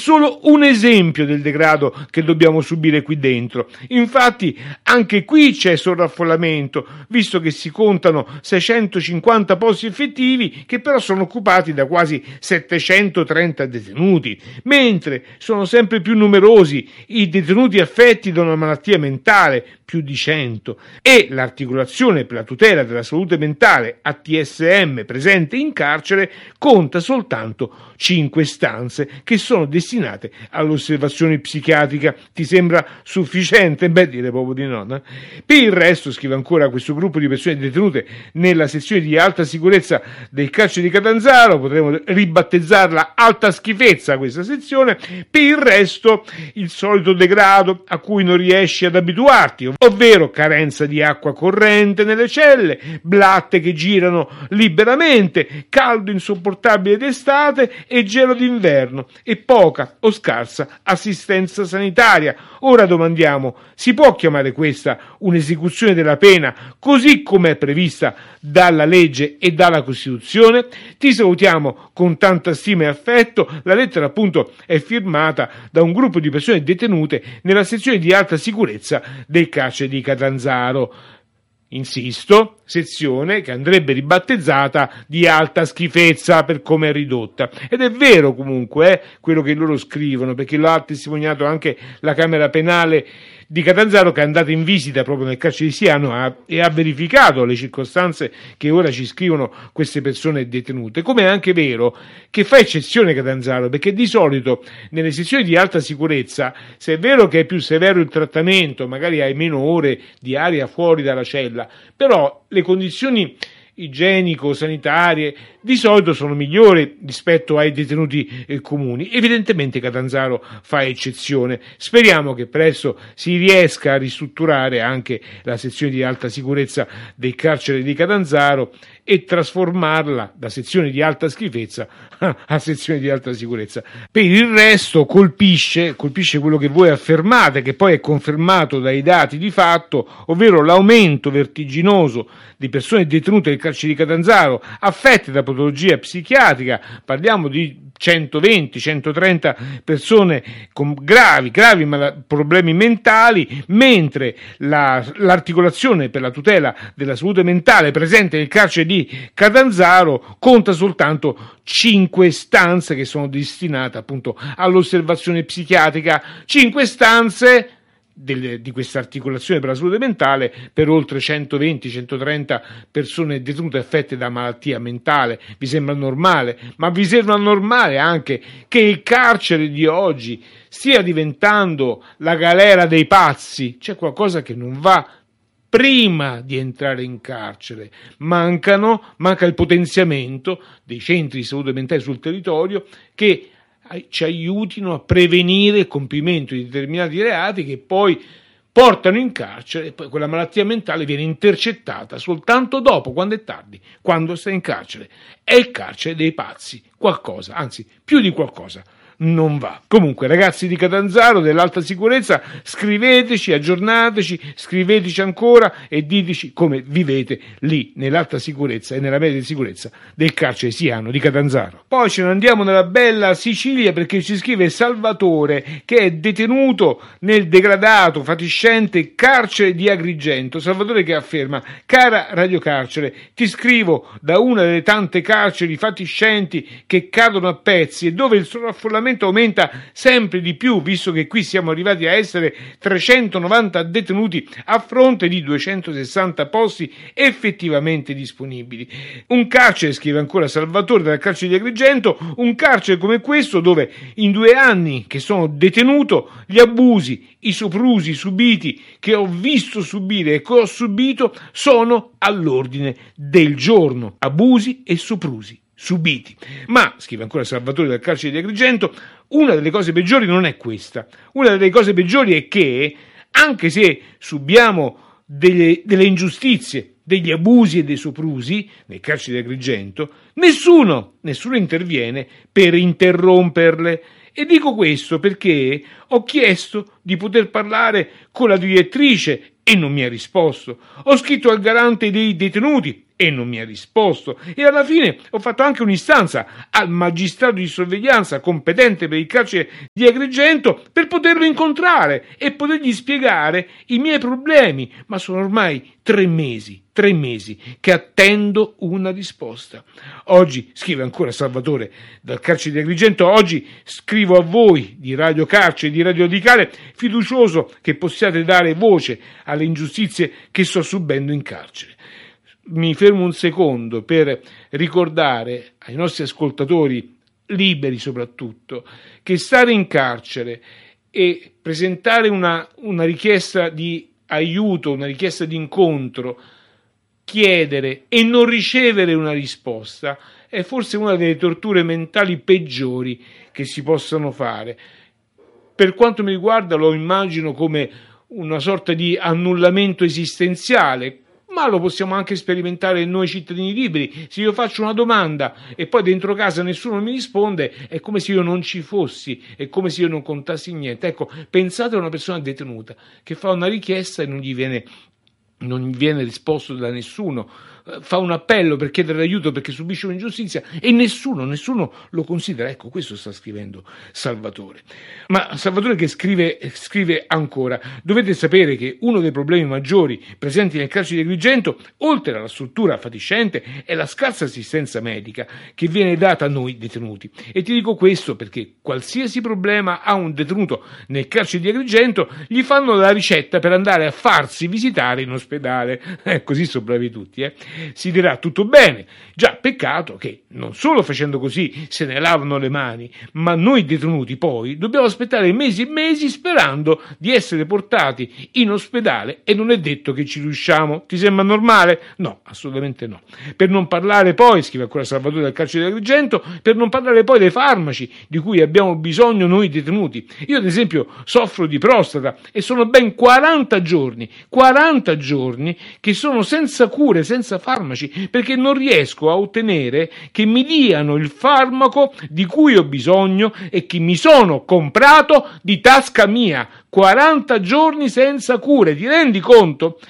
solo un esempio del degrado che dobbiamo subire qui dentro. Infatti anche qui c'è sovraffollamento, visto che si contano 650 posti effettivi che però sono occupati da quasi 730 detenuti, mentre sono sempre più numerosi i detenuti affetti da una malattia mentale, più di 100, e l'articolazione per la tutela della salute mentale ATSM presente in carcere conta soltanto 5 stanze che sono destinate all'osservazione psichiatrica. Ti sembra sufficiente? Beh, direi proprio di no, no? Per il resto, scrive ancora questo gruppo di persone detenute nella sezione di alta sicurezza del carcere di Catanzaro, potremmo ribattezzarla alta schifezza questa sezione. Per il resto il solito degrado a cui non riesci ad abituarti, ovvero carenza di acqua corrente nelle celle, blatte che girano liberamente, caldo insopportabile d'estate e gelo d'inverno e poca o scarsa assistenza sanitaria. Ora domandiamo, si può chiamare questa un'esecuzione della pena così come è prevista dalla legge e dalla Costituzione? Ti salutiamo con tanta stima e affetto. La lettera appunto è firmata da un gruppo di persone detenute nella sezione di alta sicurezza del carcere di Catanzaro. Insisto, sezione che andrebbe ribattezzata di alta schifezza per come è ridotta. Ed è vero comunque quello che loro scrivono, perché l'ha testimoniato anche la Camera Penale di Catanzaro, che è andata in visita proprio nel carcere di Siano e ha verificato le circostanze che ora ci scrivono queste persone detenute. Come è anche vero che fa eccezione Catanzaro, perché di solito nelle sezioni di alta sicurezza, se è vero che è più severo il trattamento, magari hai meno ore di aria fuori dalla cella, però le condizioni igienico-sanitarie di solito sono migliori rispetto ai detenuti comuni. Evidentemente Catanzaro fa eccezione. Speriamo che presto si riesca a ristrutturare anche la sezione di alta sicurezza del carcere di Catanzaro e trasformarla da sezione di alta schifezza a sezione di alta sicurezza. Per il resto colpisce quello che voi affermate, che poi è confermato dai dati di fatto, ovvero l'aumento vertiginoso di persone detenute nel carcere di Catanzaro affette da patologia psichiatrica. Parliamo di 120-130 persone con gravi problemi mentali, mentre l'articolazione per la tutela della salute mentale presente nel carcere di Catanzaro conta soltanto 5 stanze che sono destinate appunto all'osservazione psichiatrica, 5 stanze di questa articolazione per la salute mentale per oltre 120-130 persone detenute affette da malattia mentale. Vi sembra normale? Ma vi sembra normale anche che il carcere di oggi stia diventando la galera dei pazzi? C'è qualcosa che non va prima di entrare in carcere. Manca il potenziamento dei centri di salute mentale sul territorio che ci aiutino a prevenire il compimento di determinati reati che poi portano in carcere, e poi quella malattia mentale viene intercettata soltanto dopo, quando è tardi, quando sei in carcere. È il carcere dei pazzi. Qualcosa, anzi più di qualcosa, non va. Comunque, ragazzi di Catanzaro, dell'alta sicurezza, scriveteci, aggiornateci, scriveteci ancora e diteci come vivete lì nell'alta sicurezza e nella media di sicurezza del carcere Siano di Catanzaro. Poi ce ne andiamo nella bella Sicilia, perché ci scrive Salvatore, che è detenuto nel degradato, fatiscente carcere di Agrigento. Salvatore che afferma: cara Radio Carcere, ti scrivo da una delle tante carceri fatiscenti che cadono a pezzi e dove il sovraffollamento aumenta sempre di più, visto che qui siamo arrivati a essere 390 detenuti a fronte di 260 posti effettivamente disponibili. Un carcere, scrive ancora Salvatore dal carcere di Agrigento, un carcere come questo dove in 2 anni che sono detenuto gli abusi, i soprusi subiti che ho visto subire e che ho subito sono all'ordine del giorno. Abusi e soprusi subiti. Ma, scrive ancora Salvatore dal carcere di Agrigento, una delle cose peggiori non è questa. Una delle cose peggiori è che, anche se subiamo delle ingiustizie, degli abusi e dei soprusi nel carcere di Agrigento, nessuno interviene per interromperle. E dico questo perché ho chiesto di poter parlare con la direttrice e non mi ha risposto. Ho scritto al garante dei detenuti e non mi ha risposto, e alla fine ho fatto anche un'istanza al magistrato di sorveglianza competente per il carcere di Agrigento per poterlo incontrare e potergli spiegare i miei problemi, ma sono ormai 3 mesi che attendo una risposta. Oggi, scrive ancora Salvatore dal carcere di Agrigento, oggi scrivo a voi di Radio Carcere, di Radio Radicale, fiducioso che possiate dare voce alle ingiustizie che sto subendo in carcere. Mi fermo un secondo per ricordare ai nostri ascoltatori, liberi soprattutto, che stare in carcere e presentare una richiesta di aiuto, una richiesta di incontro, chiedere e non ricevere una risposta è forse una delle torture mentali peggiori che si possano fare. Per quanto mi riguarda lo immagino come una sorta di annullamento esistenziale, ma lo possiamo anche sperimentare noi cittadini liberi. Se io faccio una domanda e poi dentro casa nessuno mi risponde, è come se io non ci fossi, è come se io non contassi niente. Ecco, pensate a una persona detenuta che fa una richiesta e non gli viene risposto da nessuno, fa un appello per chiedere aiuto perché subisce un'ingiustizia e nessuno lo considera. Ecco, questo sta scrivendo Salvatore. Ma Salvatore che scrive ancora: dovete sapere che uno dei problemi maggiori presenti nel carcere di Agrigento, oltre alla struttura fatiscente, è la scarsa assistenza medica che viene data a noi detenuti. E ti dico questo perché qualsiasi problema ha un detenuto nel carcere di Agrigento, gli fanno la ricetta per andare a farsi visitare in ospedale. Così sono bravi tutti, Si dirà tutto bene, già peccato che non solo facendo così se ne lavano le mani, ma noi detenuti poi dobbiamo aspettare mesi e mesi sperando di essere portati in ospedale e non è detto che ci riusciamo. Ti sembra normale? No, assolutamente no. Per non parlare poi, scrive ancora Salvatore del carcere di Agrigento, per non parlare poi dei farmaci di cui abbiamo bisogno noi detenuti. Io ad esempio soffro di prostata e sono ben 40 giorni che sono senza cure, senza farmaci, perché non riesco a ottenere che mi diano il farmaco di cui ho bisogno e che mi sono comprato di tasca mia. 40 giorni senza cure, ti rendi conto?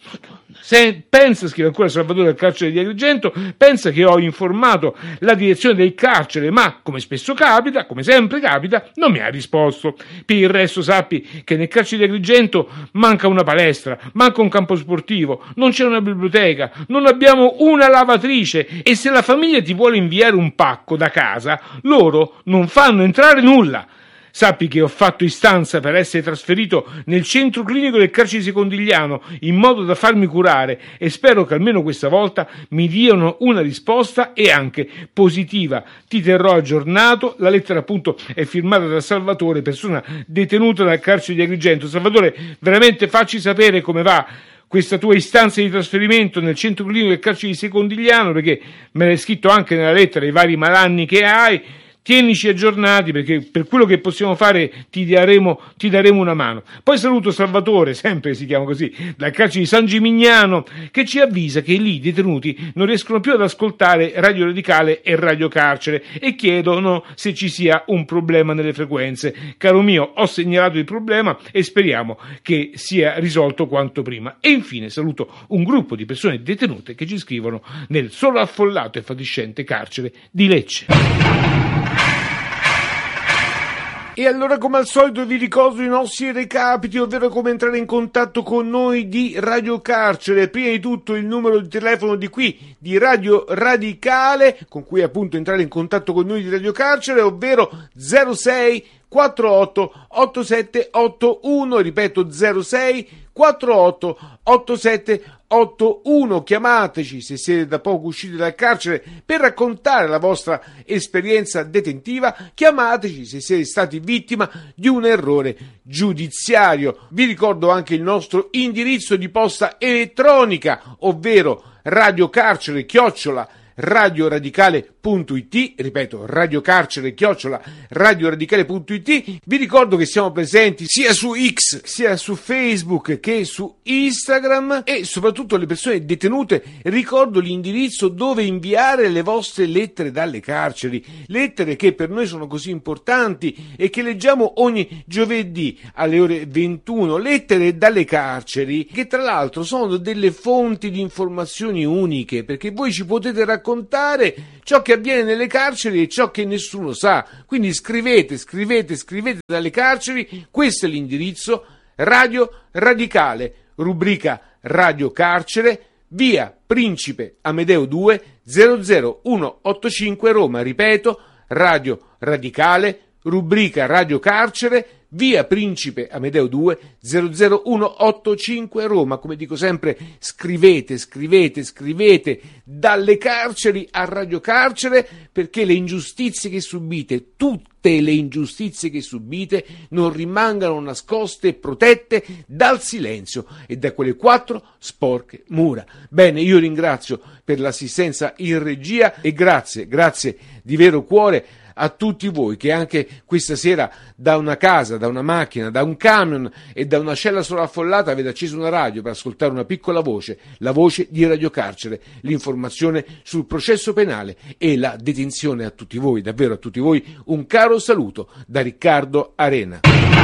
Pensa, scrive ancora Salvatore del carcere di Agrigento, pensa che ho informato la direzione del carcere, ma come spesso capita, come sempre capita, non mi ha risposto. Per il resto sappi che nel carcere di Agrigento manca una palestra, manca un campo sportivo, non c'è una biblioteca, non abbiamo una lavatrice e se la famiglia ti vuole inviare un pacco da casa, loro non fanno entrare nulla. Sappi che ho fatto istanza per essere trasferito nel centro clinico del carcere secondigliano in modo da farmi curare e spero che almeno questa volta mi diano una risposta e anche positiva. Ti terrò aggiornato. La lettera appunto è firmata da Salvatore, persona detenuta dal carcere di Agrigento. Salvatore, veramente facci sapere come va questa tua istanza di trasferimento nel centro clinico del carcere di Secondigliano, perché me l'hai scritto anche nella lettera i vari malanni che hai. Tienici aggiornati perché per quello che possiamo fare ti daremo una mano. Poi saluto Salvatore, sempre si chiama così, dal carcere di San Gimignano, che ci avvisa che lì i detenuti non riescono più ad ascoltare Radio Radicale e Radio Carcere e chiedono se ci sia un problema nelle frequenze. Caro mio, ho segnalato il problema e speriamo che sia risolto quanto prima. E infine saluto un gruppo di persone detenute che ci scrivono nel sovraffollato e fatiscente carcere di Lecce. E allora, come al solito, vi ricordo i nostri recapiti, ovvero come entrare in contatto con noi di Radio Carcere. Prima di tutto il numero di telefono di qui, di Radio Radicale, con cui appunto entrare in contatto con noi di Radio Carcere, ovvero 06 48 87 81, ripeto 06 48 87 81. Chiamateci se siete da poco usciti dal carcere per raccontare la vostra esperienza detentiva, chiamateci se siete stati vittima di un errore giudiziario. Vi ricordo anche il nostro indirizzo di posta elettronica, ovvero radiocarcere@ radioradicale.it, ripeto, radiocarcere@radioradicale.it. Vi ricordo che siamo presenti sia su X, sia su Facebook che su Instagram, e soprattutto le persone detenute ricordo l'indirizzo dove inviare le vostre lettere dalle carceri, lettere che per noi sono così importanti e che leggiamo ogni giovedì alle ore 21, lettere dalle carceri che tra l'altro sono delle fonti di informazioni uniche, perché voi ci potete raccontare ciò che avviene nelle carceri e ciò che nessuno sa. Quindi scrivete dalle carceri. Questo è l'indirizzo: Radio Radicale, rubrica Radio Carcere, via Principe Amedeo 2 00185 Roma. Ripeto, Radio Radicale, rubrica Radio Carcere, via Principe Amedeo 2 00185 Roma. Come dico sempre, scrivete dalle carceri a Radio Carcere, perché le ingiustizie che subite, tutte le ingiustizie che subite, non rimangano nascoste e protette dal silenzio e da quelle 4 sporche mura. Bene, io ringrazio per l'assistenza in regia e grazie di vero cuore a tutti voi che anche questa sera da una casa, da una macchina, da un camion e da una cella sovraffollata avete acceso una radio per ascoltare una piccola voce, la voce di Radio Carcere, l'informazione sul processo penale e la detenzione. A tutti voi, davvero a tutti voi, un caro saluto da Riccardo Arena.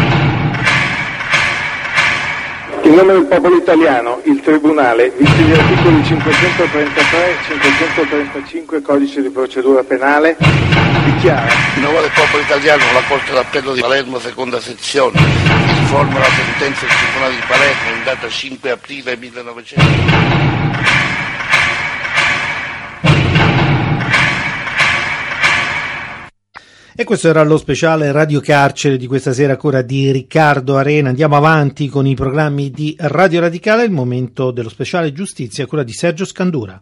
In nome del popolo italiano, il Tribunale, visti gli articoli 533 e 535 Codice di procedura penale, dichiara: in nome del popolo italiano, la Corte d'Appello di Palermo, seconda sezione, riforma la sentenza del Tribunale di Palermo in data 5 aprile 1900. E questo era lo speciale Radio Carcere di questa sera, a cura di Riccardo Arena. Andiamo avanti con i programmi di Radio Radicale, il momento dello speciale Giustizia, a cura di Sergio Scandura.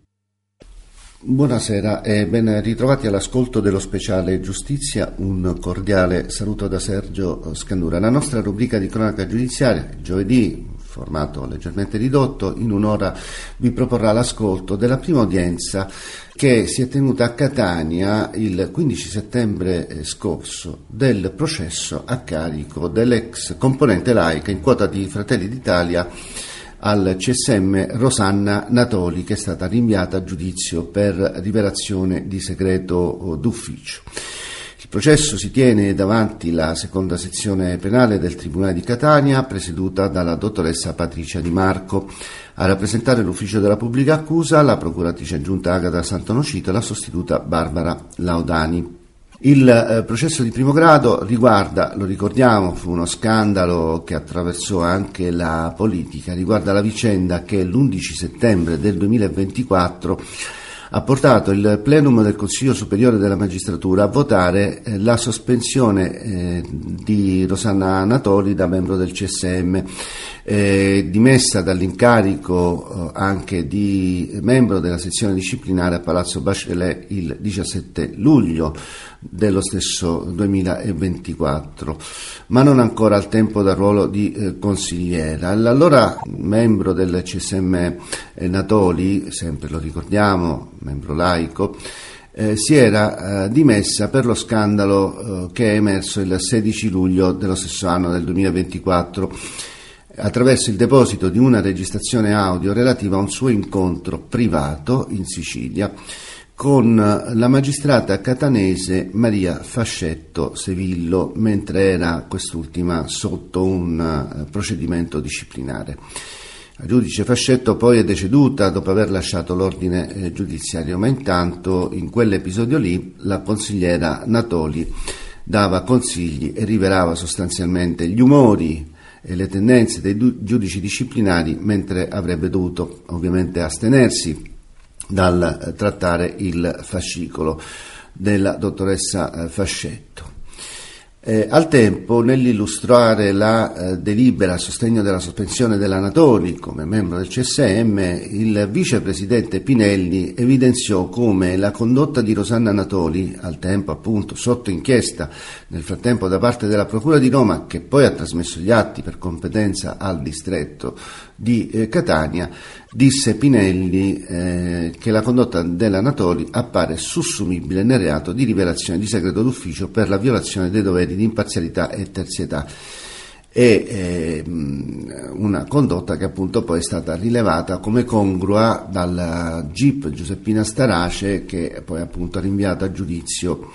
Buonasera e ben ritrovati all'ascolto dello speciale Giustizia. Un cordiale saluto da Sergio Scandura. La nostra rubrica di cronaca giudiziaria, giovedì, formato leggermente ridotto, in un'ora vi proporrà l'ascolto della prima udienza che si è tenuta a Catania il 15 settembre scorso del processo a carico dell'ex componente laica in quota di Fratelli d'Italia al CSM Rosanna Natoli, che è stata rinviata a giudizio per rivelazione di segreto d'ufficio. Il processo si tiene davanti la seconda sezione penale del Tribunale di Catania, presieduta dalla dottoressa Patricia Di Marco. A rappresentare l'ufficio della pubblica accusa la procuratrice aggiunta Agata Santonocito e la sostituta Barbara Laudani. Il processo di primo grado riguarda, lo ricordiamo, fu uno scandalo che attraversò anche la politica, riguarda la vicenda che l'11 settembre del 2024 ha portato il plenum del Consiglio Superiore della Magistratura a votare la sospensione di Rosanna Natoli da membro del CSM, dimessa dall'incarico anche di membro della sezione disciplinare a Palazzo Bachelet il 17 luglio dello stesso 2024, ma non ancora al tempo dal ruolo di consigliera. L'allora membro del CSM Natoli, sempre lo ricordiamo, membro laico, si era dimessa per lo scandalo che è emerso il 16 luglio dello stesso anno, del 2024, attraverso il deposito di una registrazione audio relativa a un suo incontro privato in Sicilia con la magistrata catanese Maria Fascetto Sevillo, mentre era quest'ultima sotto un procedimento disciplinare. La giudice Fascetto poi è deceduta dopo aver lasciato l'ordine giudiziario, ma intanto in quell'episodio lì la consigliera Natoli dava consigli e rivelava sostanzialmente gli umori e le tendenze dei giudici disciplinari, mentre avrebbe dovuto ovviamente astenersi dal trattare il fascicolo della dottoressa Fascetto. Al tempo, nell'illustrare la delibera a sostegno della sospensione dell'Anatoli come membro del CSM, il vicepresidente Pinelli evidenziò come la condotta di Rosanna Anatoli, al tempo appunto sotto inchiesta nel frattempo da parte della Procura di Roma, che poi ha trasmesso gli atti per competenza al distretto di Catania, disse Pinelli che la condotta dell'Anatoli appare sussumibile nel reato di rivelazione di segreto d'ufficio per la violazione dei doveri di imparzialità e terzietà. È una condotta che appunto poi è stata rilevata come congrua dal GIP Giuseppina Starace, che poi appunto ha rinviato a giudizio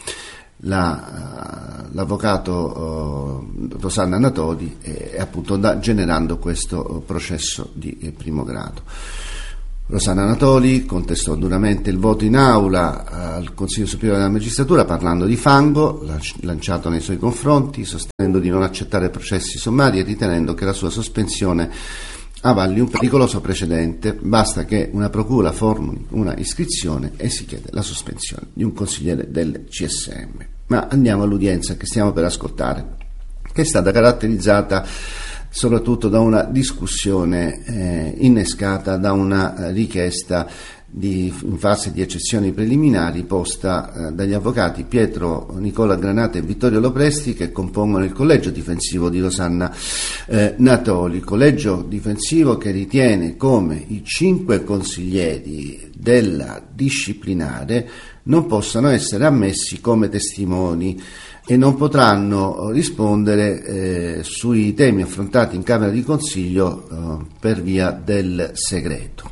l'avvocato Rosanna Anatoli, appunto generando questo processo di primo grado. Rosanna Anatoli contestò duramente il voto in aula al Consiglio Superiore della Magistratura parlando di fango lanciato nei suoi confronti, sostenendo di non accettare processi sommari e ritenendo che la sua sospensione avalli un pericoloso precedente. Basta che una procura formuli una iscrizione e si chiede la sospensione di un consigliere del CSM. Ma andiamo all'udienza che stiamo per ascoltare, che è stata caratterizzata soprattutto da una discussione innescata da una richiesta in fase di eccezioni preliminari posta dagli avvocati Pietro Nicola Granata e Vittorio Lopresti, che compongono il collegio difensivo di Rosanna Anatoli, collegio difensivo che ritiene come i 5 consiglieri della disciplinare non possano essere ammessi come testimoni e non potranno rispondere sui temi affrontati in Camera di Consiglio per via del segreto.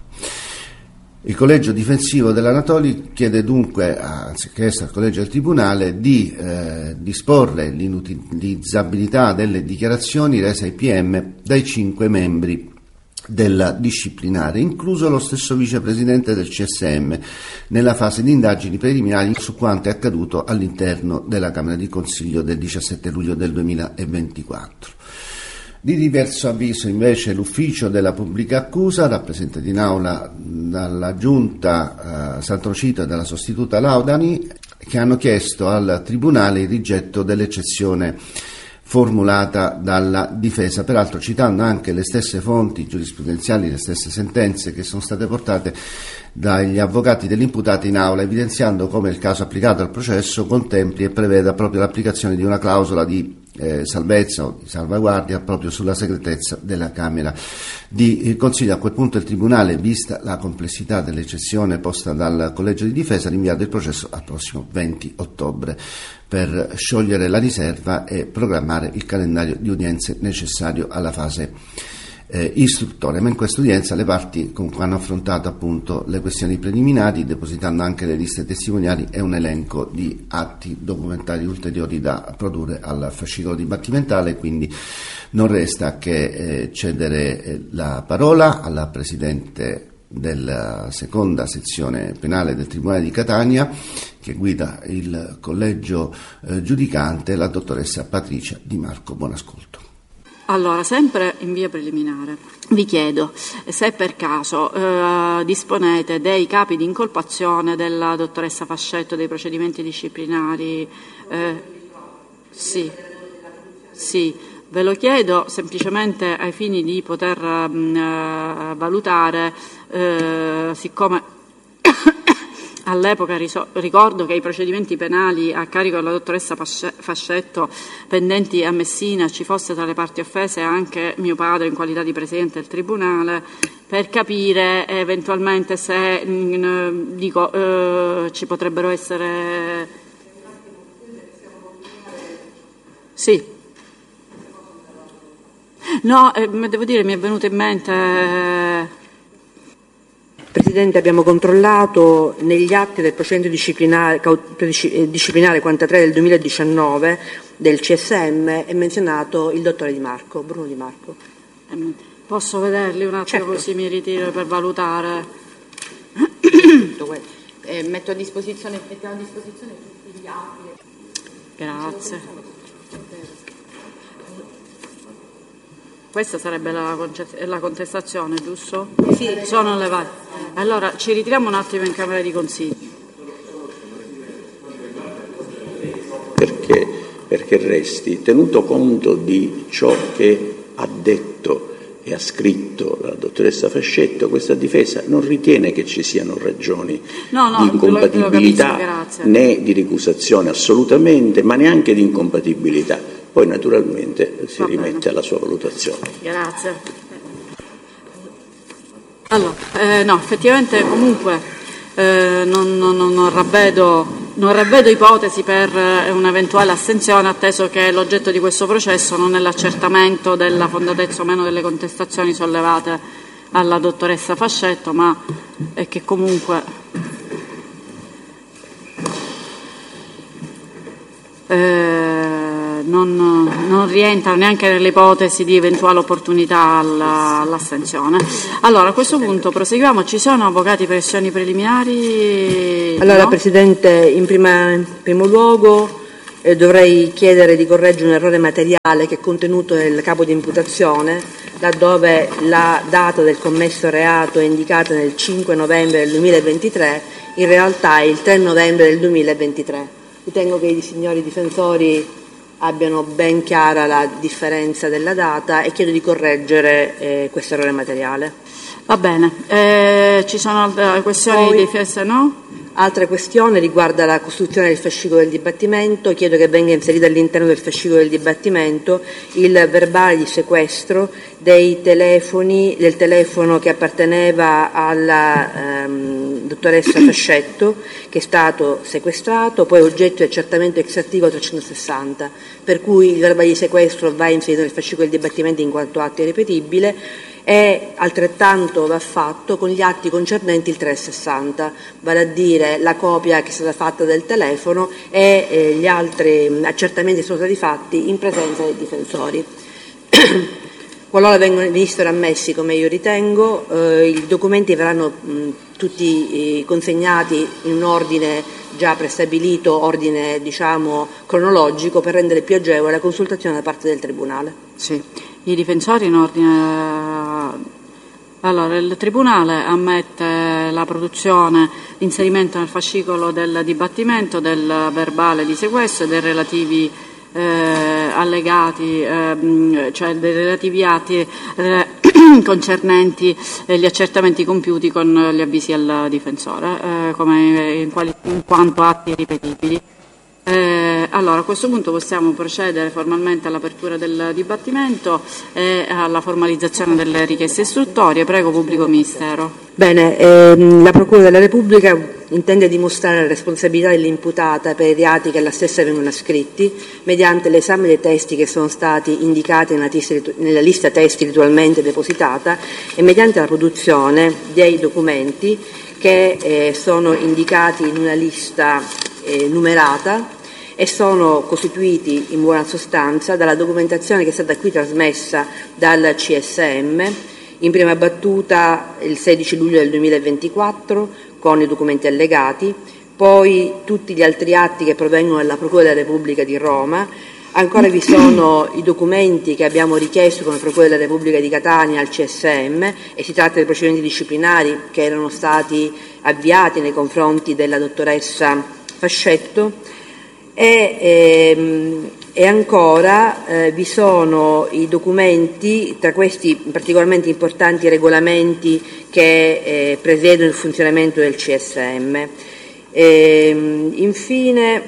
Il collegio difensivo dell'Anatoli chiede dunque, anziché essere al collegio del Tribunale, di disporre l'inutilizzabilità delle dichiarazioni rese ai PM dai 5 membri della disciplinare, incluso lo stesso vicepresidente del CSM, nella fase di indagini preliminari su quanto è accaduto all'interno della Camera di Consiglio del 17 luglio del 2024. Di diverso avviso invece l'ufficio della pubblica accusa, rappresentato in aula dalla giunta Santrocito e dalla sostituta Laudani, che hanno chiesto al Tribunale il rigetto dell'eccezione formulata dalla difesa, peraltro citando anche le stesse fonti giurisprudenziali, le stesse sentenze che sono state portate dagli avvocati dell'imputato in aula, evidenziando come il caso applicato al processo contempli e preveda proprio l'applicazione di una clausola di salvezza o di salvaguardia proprio sulla segretezza della Camera di Consiglio. A quel punto il Tribunale, vista la complessità dell'eccezione posta dal Collegio di Difesa, ha rinviato il processo al prossimo 20 ottobre per sciogliere la riserva e programmare il calendario di udienze necessario alla fase istruttoria. Ma in questa udienza le parti comunque hanno affrontato appunto le questioni preliminari, depositando anche le liste testimoniali e un elenco di atti documentari ulteriori da produrre al fascicolo dibattimentale. Quindi non resta che cedere la parola alla Presidente della seconda sezione penale del Tribunale di Catania, che guida il collegio giudicante, la dottoressa Patricia Di Marco. Buon ascolto. Allora, sempre in via preliminare, vi chiedo se per caso disponete dei capi di incolpazione della dottoressa Fascetto, dei procedimenti disciplinari. Sì, ve lo chiedo semplicemente ai fini di poter valutare, siccome all'epoca ricordo che i procedimenti penali a carico della dottoressa Fascetto pendenti a Messina ci fosse tra le parti offese anche mio padre in qualità di Presidente del Tribunale, per capire eventualmente se ci potrebbero essere. Sì. No, devo dire, mi è venuto in mente. Presidente, abbiamo controllato negli atti del procedimento disciplinare 43 del 2019 del CSM è menzionato il dottore Di Marco, Bruno Di Marco. Posso vederli un attimo? Certo. Così mi ritiro per valutare. Mettiamo a disposizione tutti gli atti. Grazie. Questa sarebbe la contestazione, giusto? Sì. Sono le varie. Allora, ci ritiriamo un attimo in Camera di Consiglio. Perché che resti, tenuto conto di ciò che ha detto e ha scritto la dottoressa Fascetto, questa difesa non ritiene che ci siano ragioni di incompatibilità, lo capisco, né di ricusazione assolutamente, ma neanche di incompatibilità. Poi naturalmente si rimette alla sua valutazione. Grazie. Allora, no, effettivamente comunque non ravvedo ipotesi per un'eventuale astensione, atteso che l'oggetto di questo processo non è l'accertamento della fondatezza o meno delle contestazioni sollevate alla dottoressa Fascetto, ma è che comunque non rientrano neanche nelle ipotesi di eventuale opportunità all'astensione. Allora, a questo punto proseguiamo. Ci sono avvocati per questioni preliminari? Allora, no? Presidente, in primo luogo dovrei chiedere di correggere un errore materiale che è contenuto nel capo di imputazione, laddove la data del commesso reato è indicata nel 5 novembre del 2023, in realtà è il 3 novembre del 2023. Ritengo che i signori difensori abbiano ben chiara la differenza della data e chiedo di correggere questo errore materiale. Va bene. Ci sono questioni di difesa, no? Altra questione riguarda la costruzione del fascicolo del dibattimento. Chiedo che venga inserito all'interno del fascicolo del dibattimento il verbale di sequestro del telefono che apparteneva alla dottoressa Fascetto, che è stato sequestrato, poi oggetto di accertamento ex articolo 360, per cui il verbale di sequestro va inserito nel fascicolo del dibattimento in quanto atto irripetibile. E altrettanto va fatto con gli atti concernenti il 360, vale a dire la copia che è stata fatta del telefono e gli altri accertamenti sono stati fatti in presenza dei difensori. Qualora venissero ammessi, come io ritengo, i documenti verranno tutti consegnati in un ordine già prestabilito, ordine cronologico, per rendere più agevole la consultazione da parte del Tribunale. Sì. I difensori in ordine. Allora, il Tribunale ammette la produzione, l'inserimento nel fascicolo del dibattimento del verbale di sequestro e dei relativi allegati, cioè dei relativi atti concernenti gli accertamenti compiuti con gli avvisi al difensore, in quanto atti ripetibili. Allora, a questo punto possiamo procedere formalmente all'apertura del dibattimento e alla formalizzazione delle richieste istruttorie. Prego, pubblico ministero. Bene, la Procura della Repubblica intende dimostrare la responsabilità dell'imputata per i reati che alla stessa vengono ascritti mediante l'esame dei testi che sono stati indicati nella lista testi ritualmente depositata e mediante la produzione dei documenti che sono indicati in una lista numerata e sono costituiti in buona sostanza dalla documentazione che è stata qui trasmessa dal CSM in prima battuta il 16 luglio del 2024 con i documenti allegati, poi tutti gli altri atti che provengono dalla Procura della Repubblica di Roma. Ancora vi sono i documenti che abbiamo richiesto come Procura della Repubblica di Catania al CSM e si tratta dei procedimenti disciplinari che erano stati avviati nei confronti della dottoressa Fascetto. E ancora vi sono i documenti, tra questi particolarmente importanti regolamenti che presiedono il funzionamento del CSM. Infine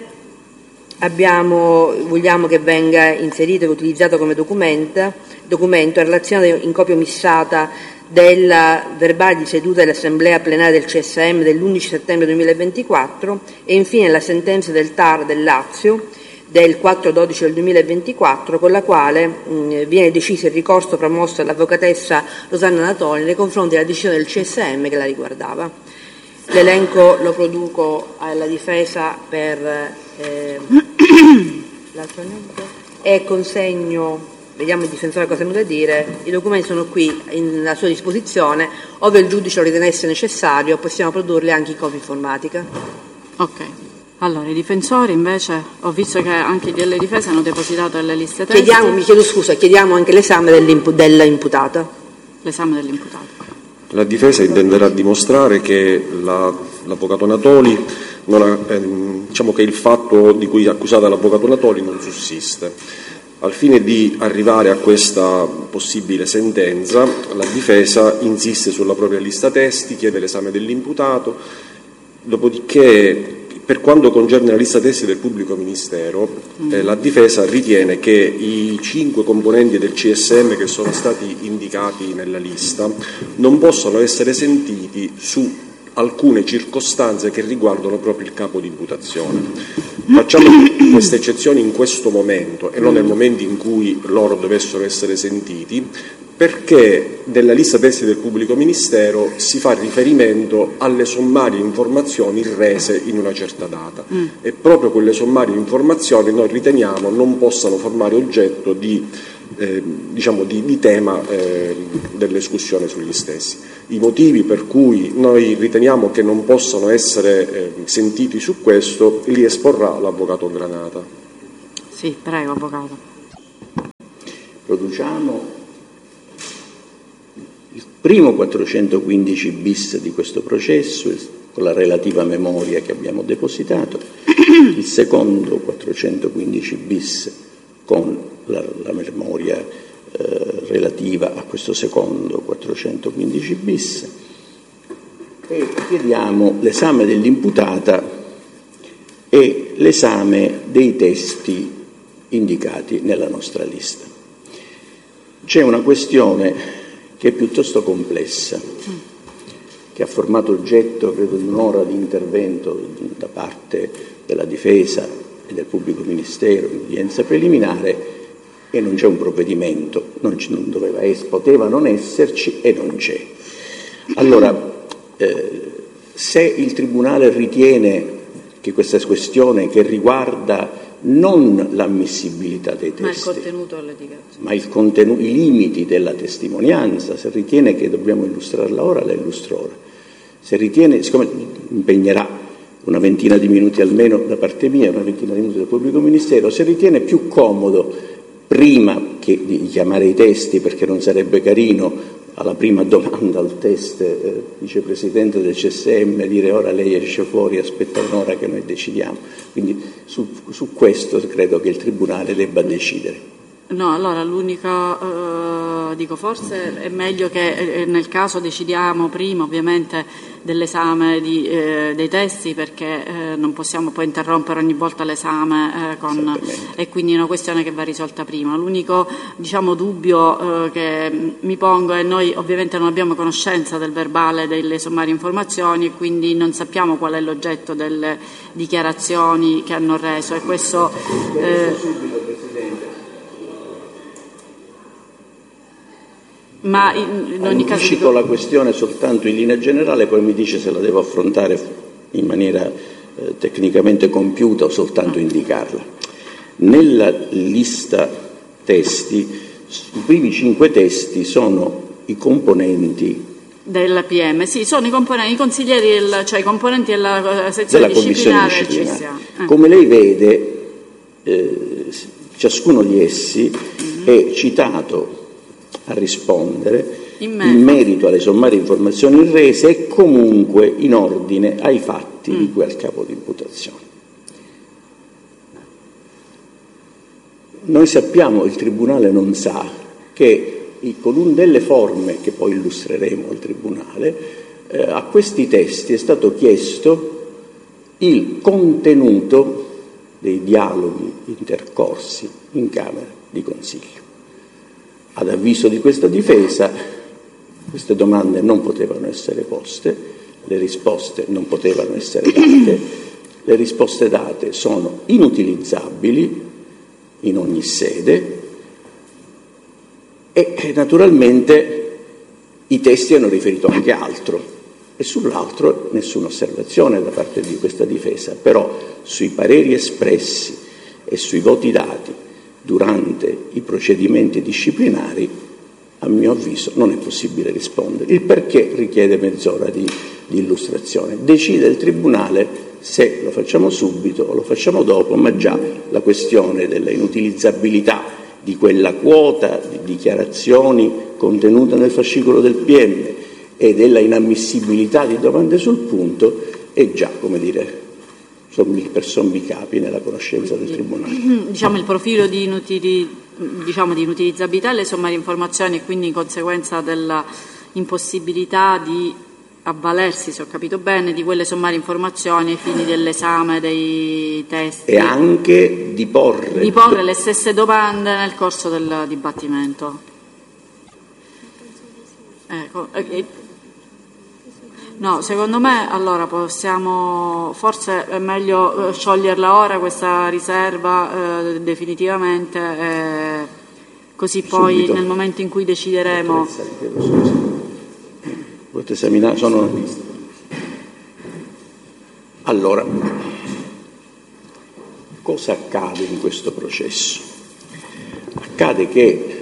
vogliamo che venga inserito e utilizzato come documento in relazione in copia omissata della verbale di seduta dell'Assemblea plenaria del CSM dell'11 settembre 2024 e infine la sentenza del TAR del Lazio del 4/12 del 2024 con la quale viene deciso il ricorso promosso dall'avvocatessa Rosanna Natoli nei confronti della decisione del CSM che la riguardava. L'elenco lo produco alla difesa per e consegno. Vediamo il difensore cosa è venuto a dire. I documenti sono qui alla sua disposizione, ove il giudice lo ritenesse necessario possiamo produrli anche in copia informatica. Ok. Allora, i difensori invece, ho visto che anche delle difese hanno depositato delle liste testi. Chiediamo anche l'esame dell'imputata. L'esame dell'imputato. La difesa intenderà dimostrare che l'avvocato Natoli non diciamo che il fatto di cui è accusata l'avvocato Natoli non sussiste. Al fine di arrivare a questa possibile sentenza, la difesa insiste sulla propria lista testi, chiede l'esame dell'imputato, dopodiché, per quanto concerne la lista testi del pubblico ministero, la difesa ritiene che i 5 componenti del CSM che sono stati indicati nella lista non possano essere sentiti su alcune circostanze che riguardano proprio il capo di imputazione. Facciamo queste eccezioni in questo momento e non nel momento in cui loro dovessero essere sentiti, perché nella lista testi del pubblico ministero si fa riferimento alle sommarie informazioni rese in una certa data e proprio quelle sommarie informazioni noi riteniamo non possano formare oggetto di tema dell'escussione sugli stessi. I motivi per cui noi riteniamo che non possano essere sentiti su questo li esporrà l'avvocato Granata. Sì, prego, avvocato. Produciamo il primo 415 bis di questo processo con la relativa memoria che abbiamo depositato, il secondo 415 bis con la memoria relativa a questo secondo 415 bis e chiediamo l'esame dell'imputata e l'esame dei testi indicati nella nostra lista. C'è una questione che è piuttosto complessa, che ha formato oggetto, credo, di un'ora di intervento da parte della difesa e del pubblico ministero in udienza preliminare, e non c'è un provvedimento, non doveva poteva non esserci e non c'è. Allora, se il Tribunale ritiene che questa questione che riguarda non l'ammissibilità dei testi, ma il contenuto, i limiti della testimonianza, se ritiene che dobbiamo illustrarla ora, la illustro ora. Se ritiene, siccome impegnerà una ventina di minuti almeno da parte mia, una ventina di minuti del pubblico ministero, se ritiene più comodo, prima che di chiamare i testi, perché non sarebbe carino alla prima domanda al test vicepresidente del CSM dire ora lei esce fuori, aspetta un'ora che noi decidiamo. Quindi su questo credo che il Tribunale debba decidere. No, allora dico forse è meglio che nel caso decidiamo prima ovviamente dell'esame dei testi, perché non possiamo poi interrompere ogni volta l'esame e quindi è una questione che va risolta prima. L'unico dubbio che mi pongo è noi ovviamente non abbiamo conoscenza del verbale delle sommarie informazioni e quindi non sappiamo qual è l'oggetto delle dichiarazioni che hanno reso e questo ma in ogni caso cito la questione soltanto in linea generale, poi mi dice se la devo affrontare in maniera tecnicamente compiuta o soltanto indicarla. Nella lista testi, i primi 5 testi sono i componenti del PM, sì, sono i consiglieri, cioè i componenti della sezione disciplinare. Come lei vede, ciascuno di essi è citato a rispondere in merito alle sommarie informazioni rese e comunque in ordine ai fatti di cui al capo di imputazione. Noi sappiamo, il Tribunale non sa, che con una delle forme che poi illustreremo al Tribunale, a questi testi è stato chiesto il contenuto dei dialoghi intercorsi in Camera di Consiglio. Ad avviso di questa difesa, queste domande non potevano essere poste, le risposte non potevano essere date, le risposte date sono inutilizzabili in ogni sede e naturalmente i testi hanno riferito anche altro e sull'altro nessuna osservazione da parte di questa difesa, però sui pareri espressi e sui voti dati durante i procedimenti disciplinari, a mio avviso, non è possibile rispondere. Il perché richiede mezz'ora di illustrazione. Decide il Tribunale se lo facciamo subito o lo facciamo dopo, ma già la questione della inutilizzabilità di quella quota di dichiarazioni contenuta nel fascicolo del PM e della inammissibilità di domande sul punto è già, sommicapi nella conoscenza del Tribunale. Diciamo il profilo di inutilizzabilità delle sommarie informazioni e quindi in conseguenza della impossibilità di avvalersi, se ho capito bene, di quelle sommarie informazioni ai fini dell'esame dei testi. E anche di porre le stesse domande nel corso del dibattimento. Ecco. No, secondo me allora forse è meglio scioglierla ora questa riserva definitivamente, così poi subito. Nel momento in cui decideremo. Volete esaminare? Allora, cosa accade in questo processo? Accade che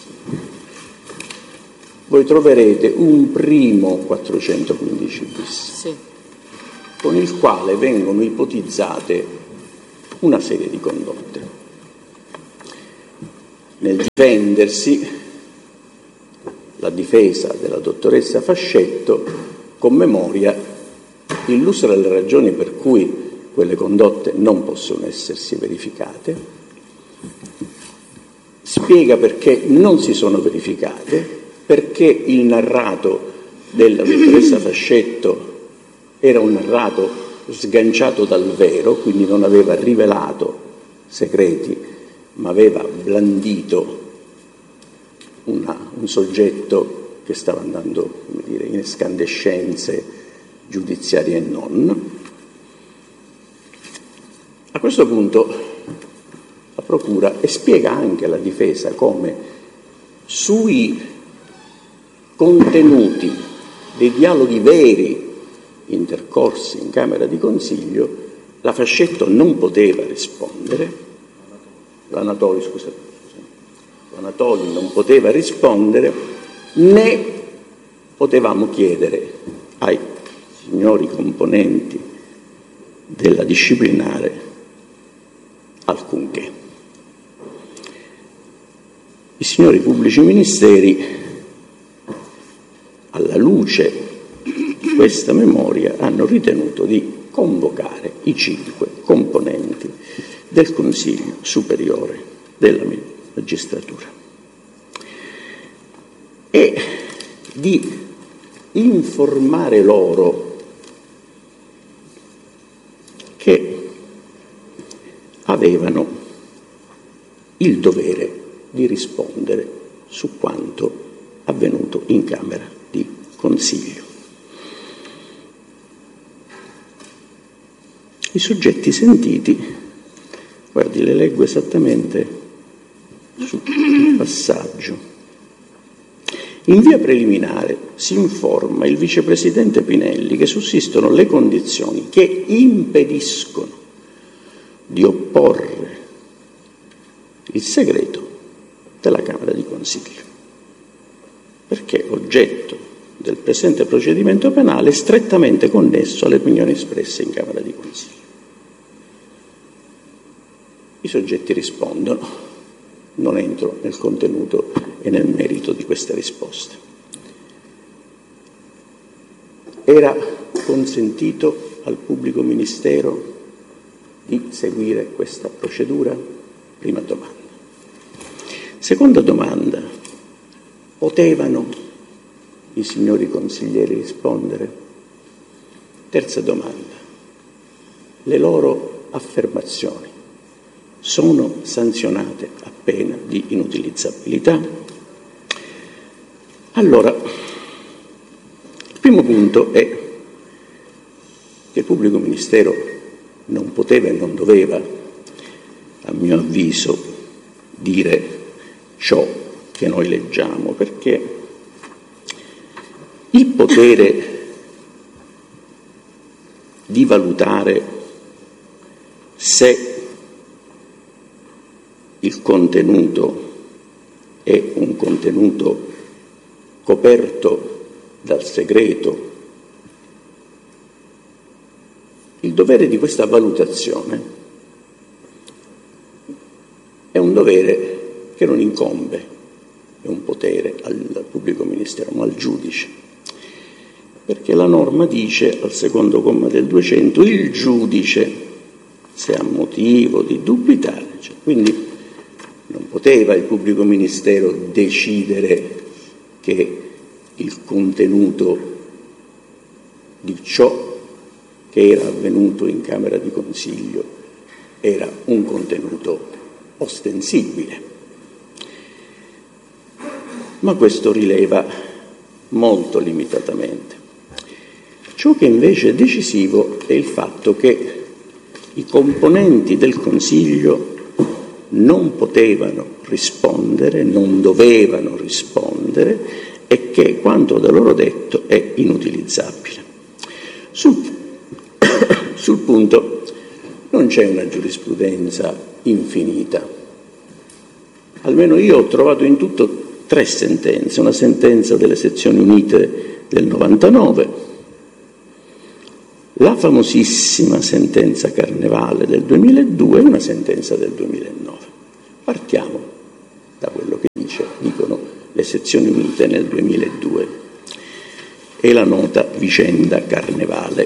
voi troverete un primo 415 bis, sì, con il quale vengono ipotizzate una serie di condotte. Nel difendersi, la difesa della dottoressa Fascetto, con memoria, illustra le ragioni per cui quelle condotte non possono essersi verificate, spiega perché non si sono verificate, perché il narrato della dottoressa Fascetto era un narrato sganciato dal vero, quindi non aveva rivelato segreti, ma aveva blandito un soggetto che stava andando, come dire, in escandescenze giudiziarie e non. A questo punto la Procura, e spiega anche alla difesa come sui contenuti dei dialoghi veri intercorsi in Camera di Consiglio la Fascetto non poteva rispondere, l'Anatoli non poteva rispondere, né potevamo chiedere ai signori componenti della disciplinare alcunché. I signori pubblici ministeri, alla luce di questa memoria, hanno ritenuto di convocare i 5 componenti del Consiglio Superiore della Magistratura e di informare loro che avevano il dovere di rispondere su quanto avvenuto in Camera di Consiglio. I soggetti sentiti, guardi, le leggo esattamente sul passaggio. In via preliminare si informa il vicepresidente Pinelli che sussistono le condizioni che impediscono di opporre il segreto della Camera di Consiglio, perché oggetto del presente procedimento penale è strettamente connesso alle opinioni espresse in Camera di Consiglio. I soggetti rispondono, non entro nel contenuto e nel merito di queste risposte. Era consentito al pubblico ministero di seguire questa procedura? Prima domanda. Seconda domanda, potevano i signori consiglieri rispondere? Terza domanda, le loro affermazioni sono sanzionate a pena di inutilizzabilità? Allora, il primo punto è che il pubblico ministero non poteva e non doveva, a mio avviso, dire ciò che noi leggiamo, perché il potere di valutare se il contenuto è un contenuto coperto dal segreto, il dovere di questa valutazione è un dovere che non incombe, è un potere al pubblico ministero, ma al giudice, perché la norma dice al secondo comma del 200 il giudice se ha motivo di dubitare. Quindi non poteva il pubblico ministero decidere che il contenuto di ciò che era avvenuto in Camera di Consiglio era un contenuto ostensibile. Ma questo rileva molto limitatamente. Ciò che invece è decisivo è il fatto che i componenti del Consiglio non potevano rispondere, non dovevano rispondere, e che quanto da loro detto è inutilizzabile. Sul punto non c'è una giurisprudenza infinita. Almeno io ho trovato in tutto 3 sentenze: una sentenza delle sezioni unite del 99, la famosissima sentenza Carnevale del 2002 e una sentenza del 2009. Partiamo da quello che dicono le sezioni unite nel 2002 e la nota vicenda Carnevale.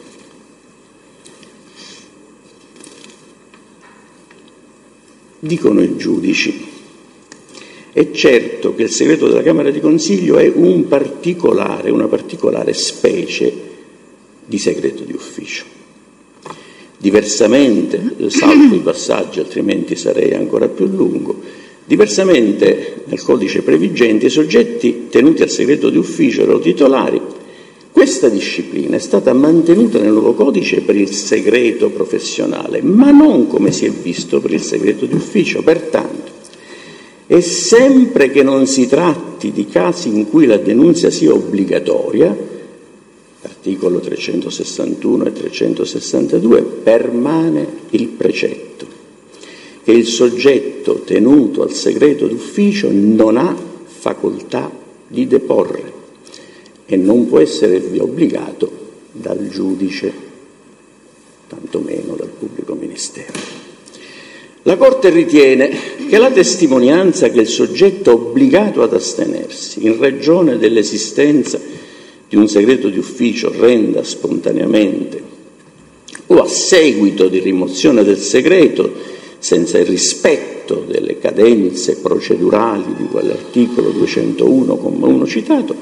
Dicono i giudici: è certo che il segreto della Camera di Consiglio è una particolare specie di segreto di ufficio. Diversamente, salto i passaggi altrimenti sarei ancora più lungo, diversamente nel codice previgente i soggetti tenuti al segreto di ufficio erano titolari. Questa disciplina è stata mantenuta nel nuovo codice per il segreto professionale, ma non come si è visto per il segreto di ufficio. Pertanto, e sempre che non si tratti di casi in cui la denunzia sia obbligatoria, articolo 361 e 362, permane il precetto che il soggetto tenuto al segreto d'ufficio non ha facoltà di deporre e non può essere obbligato dal giudice, tantomeno dal pubblico ministero. La Corte ritiene che la testimonianza che il soggetto obbligato ad astenersi in ragione dell'esistenza di un segreto di ufficio renda spontaneamente o a seguito di rimozione del segreto senza il rispetto delle cadenze procedurali di quell'articolo 201,1 citato,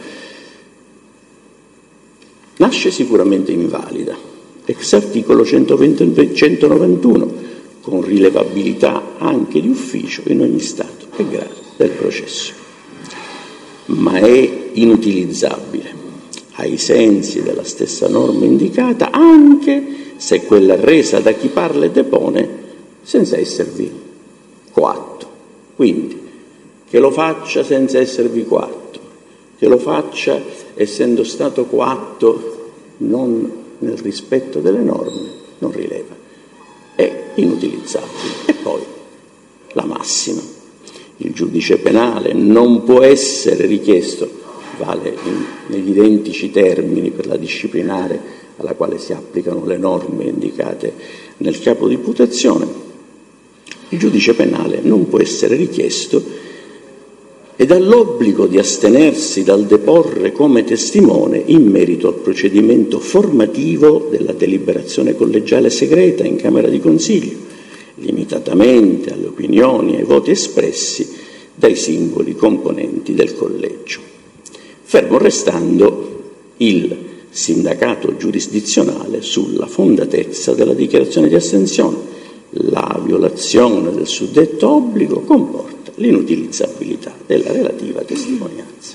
nasce sicuramente invalida, ex articolo 191, con rilevabilità anche di ufficio in ogni stato e grado del processo, ma è inutilizzabile ai sensi della stessa norma indicata, anche se quella resa da chi parla e depone senza esservi coatto. Quindi, che lo faccia senza esservi coatto, che lo faccia essendo stato coatto non nel rispetto delle norme, non rileva. È inutilizzabile. E poi la massima: il giudice penale non può essere richiesto, vale negli identici termini per la disciplinare alla quale si applicano le norme indicate nel capo di imputazione, il giudice penale non può essere richiesto ed ha l'obbligo di astenersi dal deporre come testimone in merito al procedimento formativo della deliberazione collegiale segreta in Camera di Consiglio, limitatamente alle opinioni e ai voti espressi dai singoli componenti del collegio, fermo restando il sindacato giurisdizionale sulla fondatezza della dichiarazione di astensione. La violazione del suddetto obbligo comporta l'inutilizzabilità della relativa testimonianza.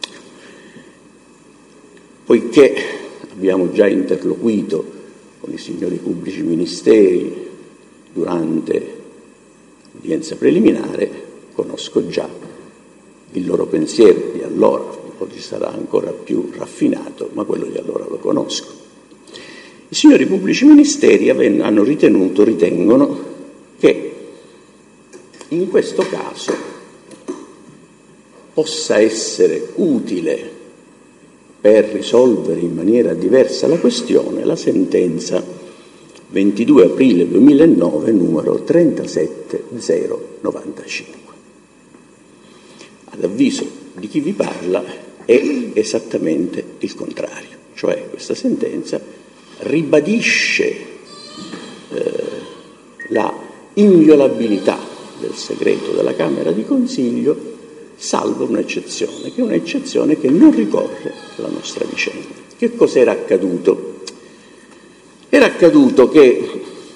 Poiché abbiamo già interloquito con i signori pubblici ministeri durante l'udienza preliminare, conosco già il loro pensiero di allora. Oggi sarà ancora più raffinato, ma quello di allora lo conosco. I signori pubblici ministeri ritengono che in questo caso possa essere utile per risolvere in maniera diversa la questione la sentenza 22 aprile 2009 numero 37095. Ad avviso di chi vi parla è esattamente il contrario, cioè questa sentenza ribadisce la inviolabilità del segreto della Camera di Consiglio, salvo un'eccezione, che è un'eccezione che non ricorre alla nostra vicenda. Che cos'era accaduto? Era accaduto che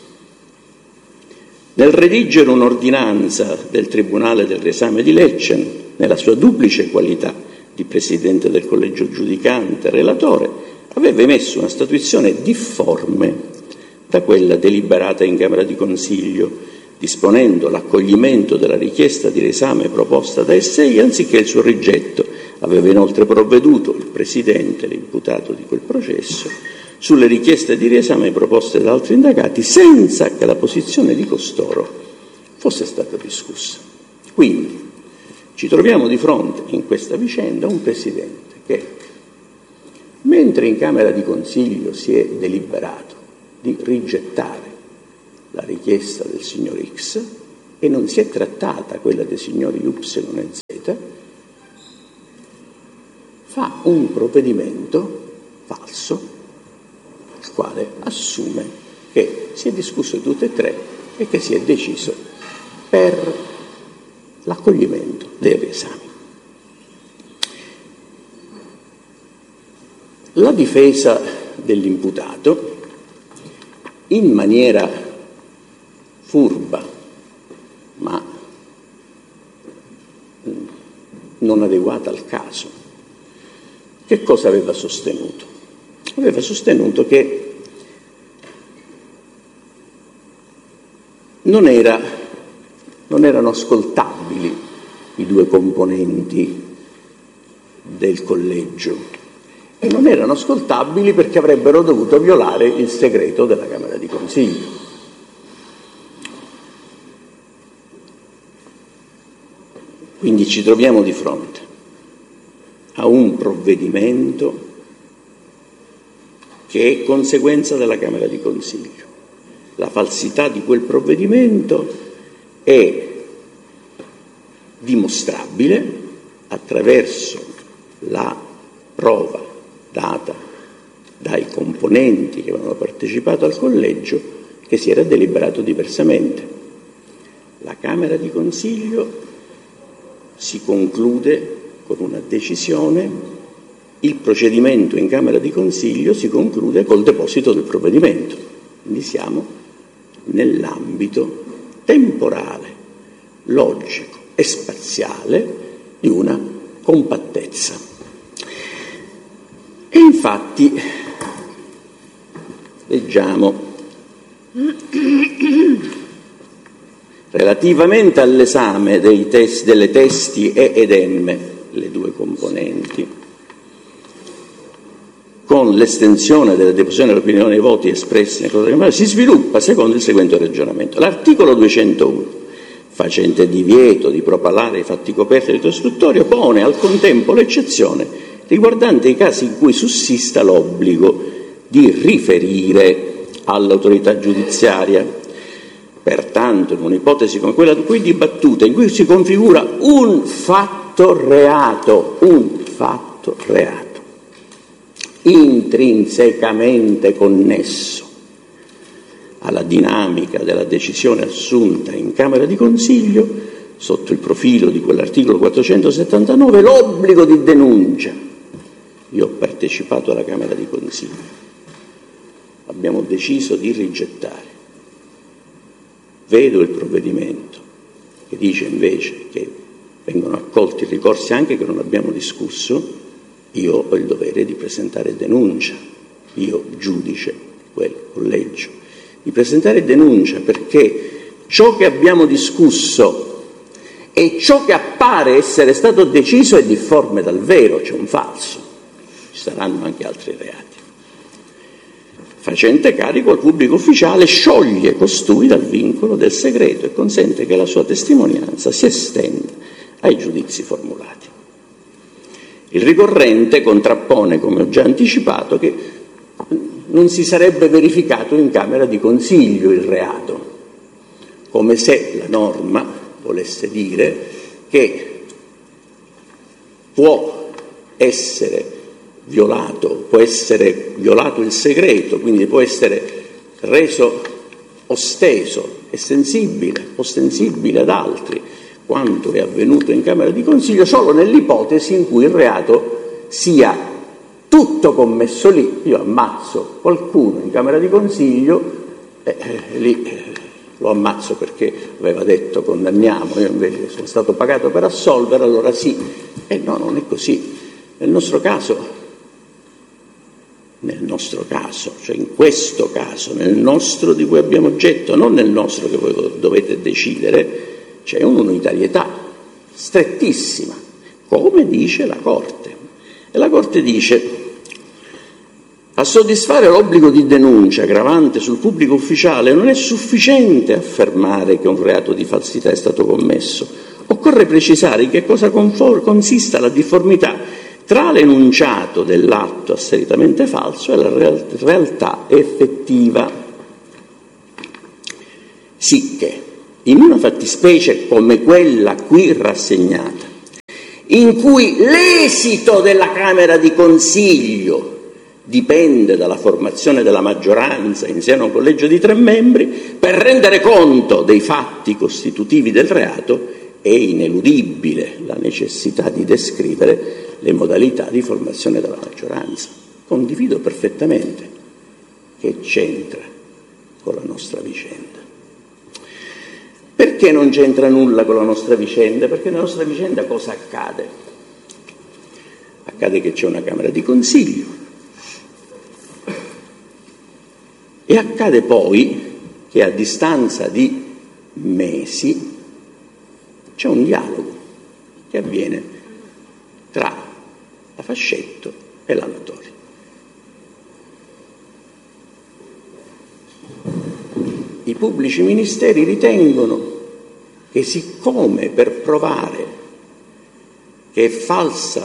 nel redigere un'ordinanza del Tribunale del riesame di Lecce, nella sua duplice qualità di Presidente del Collegio Giudicante e Relatore, aveva emesso una statuizione difforme da quella deliberata in Camera di Consiglio, disponendo l'accoglimento della richiesta di riesame proposta da SEI anziché il suo rigetto. Aveva inoltre provveduto il Presidente, l'imputato di quel processo, sulle richieste di riesame proposte da altri indagati senza che la posizione di costoro fosse stata discussa. Quindi ci troviamo di fronte in questa vicenda a un Presidente che, mentre in Camera di Consiglio si è deliberato di rigettare la richiesta del signor X e non si è trattata quella dei signori Y e Z, fa un provvedimento falso, il quale assume che si è discusso di tutte e tre e che si è deciso per l'accoglimento dei riesami. La difesa dell'imputato, in maniera furba ma non adeguata al caso, che cosa aveva sostenuto? Aveva sostenuto che non erano ascoltabili i due componenti del collegio e non erano ascoltabili perché avrebbero dovuto violare il segreto della Camera di Consiglio. Quindi ci troviamo di fronte a un provvedimento che è conseguenza della Camera di Consiglio. La falsità di quel provvedimento è dimostrabile attraverso la prova data dai componenti che avevano partecipato al collegio che si era deliberato diversamente. La Camera di Consiglio si conclude con una decisione, il procedimento in Camera di Consiglio si conclude col deposito del provvedimento. Quindi siamo nell'ambito temporale, logico e spaziale di una compattezza. E infatti leggiamo relativamente all'esame delle testi E ed M, le due componenti, con l'estensione della deposizione dell'opinione dei voti espressi nel corso della Camera, si sviluppa secondo il seguente ragionamento. L'articolo 201, facente divieto di propalare i fatti coperti del rito istruttorio, pone al contempo l'eccezione riguardante i casi in cui sussista l'obbligo di riferire all'autorità giudiziaria. Pertanto, in un'ipotesi come quella di cui dibattuta, in cui si configura un fatto reato, intrinsecamente connesso alla dinamica della decisione assunta in Camera di Consiglio, sotto il profilo di quell'articolo 479, l'obbligo di denuncia. Io ho partecipato alla Camera di Consiglio, abbiamo deciso di rigettare. Vedo il provvedimento che dice invece che vengono accolti ricorsi anche che non abbiamo discusso, io ho il dovere di presentare denuncia, io giudice di quel collegio, di presentare denuncia perché ciò che abbiamo discusso e ciò che appare essere stato deciso è difforme dal vero, c'è un falso. Ci saranno anche altri reati. Facente carico al pubblico ufficiale scioglie costui dal vincolo del segreto e consente che la sua testimonianza si estenda ai giudizi formulati. Il ricorrente contrappone, come ho già anticipato, che non si sarebbe verificato in Camera di Consiglio il reato, come se la norma volesse dire che può essere violato il segreto, quindi può essere reso osteso è sensibile, ostensibile ad altri, quanto è avvenuto in Camera di Consiglio, solo nell'ipotesi in cui il reato sia tutto commesso lì. Io ammazzo qualcuno in Camera di Consiglio, lì lo ammazzo perché aveva detto condanniamo, io invece sono stato pagato per assolvere, allora sì. No, non è così. Nel nostro caso, cioè in questo caso, nel nostro di cui abbiamo oggetto, non nel nostro che voi dovete decidere, c'è un'unitarietà strettissima, come dice la Corte. E la Corte dice: a soddisfare l'obbligo di denuncia gravante sul pubblico ufficiale non è sufficiente affermare che un reato di falsità è stato commesso. Occorre precisare in che cosa consista la difformità tra l'enunciato dell'atto asseritamente falso e la realtà effettiva. Sicché, in una fattispecie come quella qui rassegnata, in cui l'esito della Camera di Consiglio dipende dalla formazione della maggioranza in seno a un collegio di 3 membri, per rendere conto dei fatti costitutivi del reato è ineludibile la necessità di descrivere le modalità di formazione della maggioranza. Condivido perfettamente. Che c'entra con la nostra vicenda? Perché non c'entra nulla con la nostra vicenda? Perché nella nostra vicenda cosa accade? Accade che c'è una Camera di Consiglio e accade poi che a distanza di mesi c'è un dialogo che avviene tra la Fascetto e la Natoli. I pubblici ministeri ritengono che, siccome per provare che è falsa,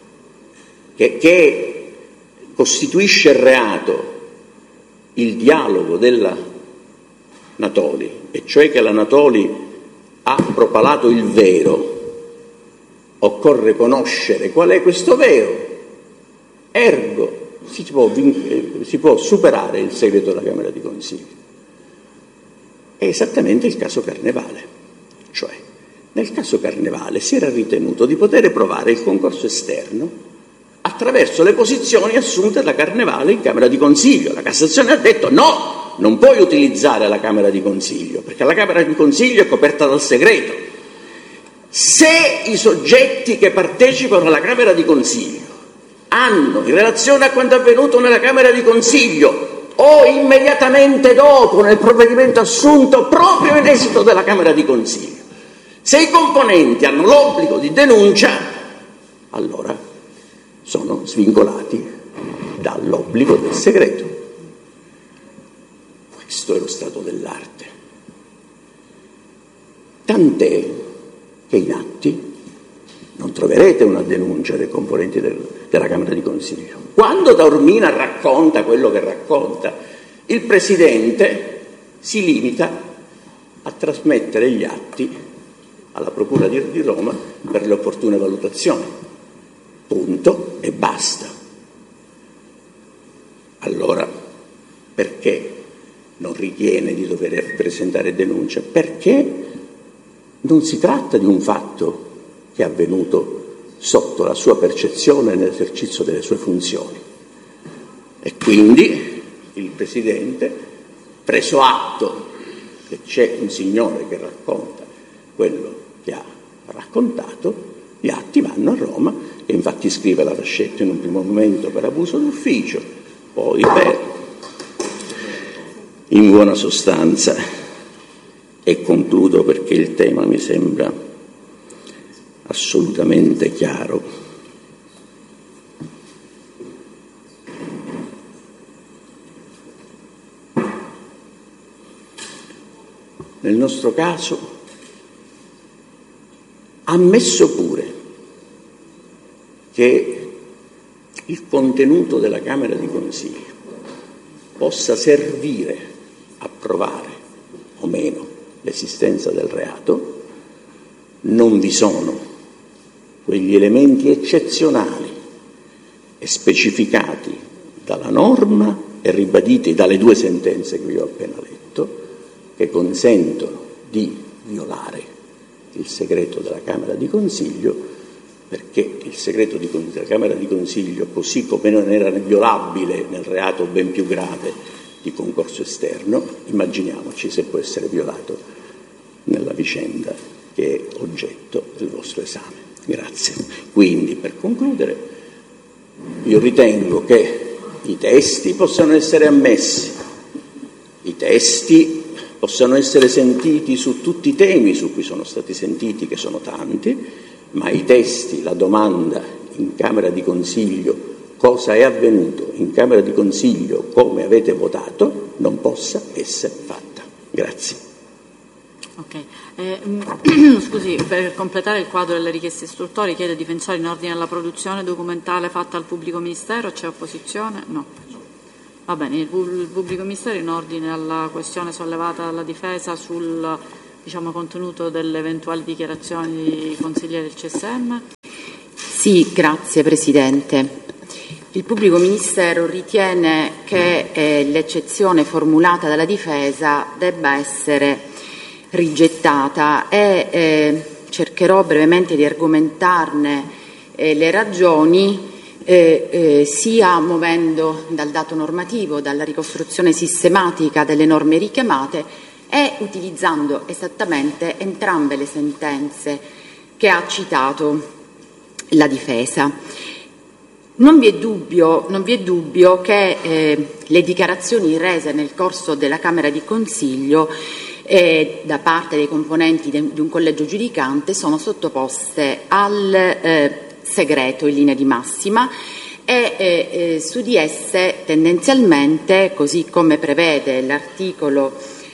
che costituisce reato il dialogo della Natoli, e cioè che la Natoli ha propalato il vero, occorre conoscere qual è questo vero, ergo si può superare il segreto della Camera di Consiglio. È esattamente il caso Carnevale, cioè nel caso Carnevale si era ritenuto di poter provare il concorso esterno attraverso le posizioni assunte da Carnevale in Camera di Consiglio. La Cassazione ha detto no, non puoi utilizzare la Camera di Consiglio, perché la Camera di Consiglio è coperta dal segreto. Se i soggetti che partecipano alla Camera di Consiglio hanno, in relazione a quanto avvenuto nella Camera di Consiglio o immediatamente dopo nel provvedimento assunto proprio in esito della Camera di Consiglio, se i componenti hanno l'obbligo di denuncia, allora sono svincolati dall'obbligo del segreto. Questo è lo stato dell'arte. Tant'è che in atti non troverete una denuncia dei componenti della Camera di Consiglio. Quando Taormina racconta quello che racconta, il Presidente si limita a trasmettere gli atti alla Procura di Roma per le opportune valutazioni. Punto e basta. Allora, perché non ritiene di dover presentare denuncia? Perché non si tratta di un fatto che è avvenuto sotto la sua percezione nell'esercizio delle sue funzioni. E quindi il Presidente, preso atto che c'è un signore che racconta quello che ha raccontato, gli atti vanno a Roma e infatti scrive la Fascetto in un primo momento per abuso d'ufficio, poi in buona sostanza, e concludo perché il tema mi sembra assolutamente chiaro. Nel nostro caso, ammesso pure che il contenuto della Camera di Consiglio possa servire a provare o meno l'esistenza del reato, non vi sono quegli elementi eccezionali e specificati dalla norma e ribaditi dalle 2 sentenze che vi ho appena letto che consentono di violare il segreto della Camera di Consiglio, perché il segreto della Camera di Consiglio, così come non era violabile nel reato ben più grave di concorso esterno, immaginiamoci se può essere violato nella vicenda che è oggetto del vostro esame. Grazie. Quindi, per concludere, io ritengo che i testi possano essere ammessi, i testi possano essere sentiti su tutti i temi su cui sono stati sentiti, che sono tanti, ma i testi, la domanda in Camera di Consiglio, cosa è avvenuto in Camera di Consiglio, come avete votato, non possa essere fatta. Grazie. Ok, scusi, per completare il quadro delle richieste istruttorie chiede difensore in ordine alla produzione documentale fatta al pubblico ministero, c'è opposizione? No. Va bene, il pubblico ministero in ordine alla questione sollevata dalla difesa sul contenuto delle eventuali dichiarazioni di consiglieri del CSM? Sì, grazie Presidente. Il pubblico ministero ritiene che l'eccezione formulata dalla difesa debba essere rigettata e cercherò brevemente di argomentarne le ragioni, sia muovendo dal dato normativo, dalla ricostruzione sistematica delle norme richiamate e utilizzando esattamente entrambe le sentenze che ha citato la difesa. Non vi è dubbio che le dichiarazioni rese nel corso della Camera di Consiglio da parte dei componenti di un collegio giudicante sono sottoposte al segreto in linea di massima e su di esse tendenzialmente, così come prevede l'articolo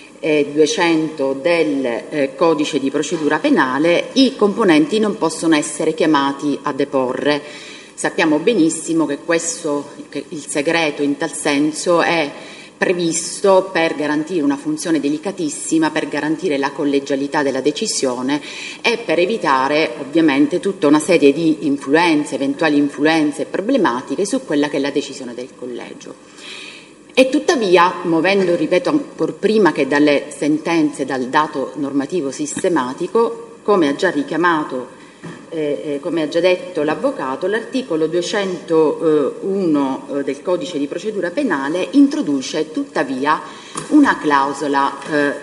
200 del Codice di procedura penale, i componenti non possono essere chiamati a deporre. Sappiamo benissimo che il segreto in tal senso è previsto per garantire una funzione delicatissima, per garantire la collegialità della decisione e per evitare ovviamente tutta una serie di eventuali influenze problematiche su quella che è la decisione del collegio. E tuttavia, muovendo, ripeto, ancor prima che dalle sentenze, dal dato normativo sistematico, come ha già richiamato, come ha già detto l'Avvocato, l'articolo 201 del Codice di procedura penale introduce tuttavia una clausola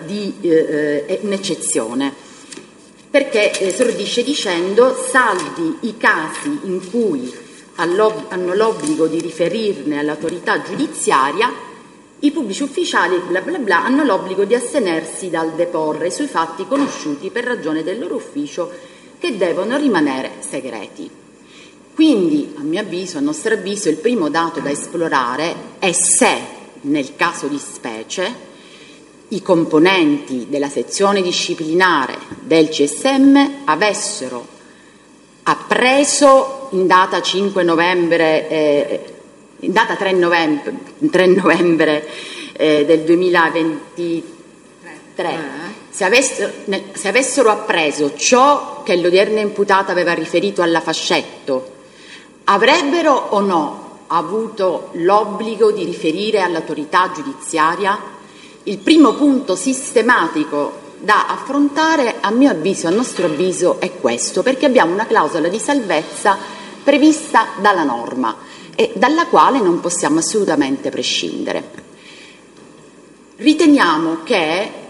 un'eccezione, perché esordisce dicendo: salvi i casi in cui hanno l'obbligo di riferirne all'autorità giudiziaria, i pubblici ufficiali bla bla bla hanno l'obbligo di astenersi dal deporre sui fatti conosciuti per ragione del loro ufficio, che devono rimanere segreti. Quindi, a nostro avviso, il primo dato da esplorare è se, nel caso di specie, i componenti della sezione disciplinare del CSM avessero appreso in data 3 novembre del 2023, se avessero appreso ciò che l'odierna imputata aveva riferito alla Fascetto, avrebbero o no avuto l'obbligo di riferire all'autorità giudiziaria? Il primo punto sistematico da affrontare, a nostro avviso, è questo, perché abbiamo una clausola di salvezza prevista dalla norma e dalla quale non possiamo assolutamente prescindere. Riteniamo che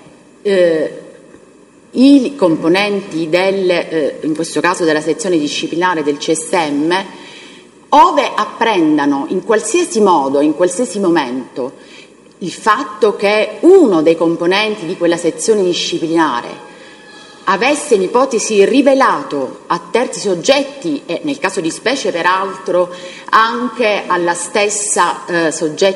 i componenti in questo caso della sezione disciplinare del CSM, ove apprendano in qualsiasi modo, in qualsiasi momento, il fatto che uno dei componenti di quella sezione disciplinare avesse in ipotesi rivelato a terzi soggetti, e nel caso di specie peraltro anche alla stessa allo